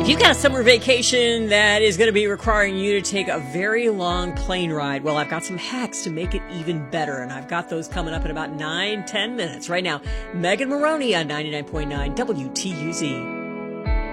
If you've got a summer vacation that is going to be requiring you to take a very long plane ride, well, I've got some hacks to make it even better, and I've got those coming up in about 9-10 minutes. Right now, Megan Maroney on 99.9 WTUZ.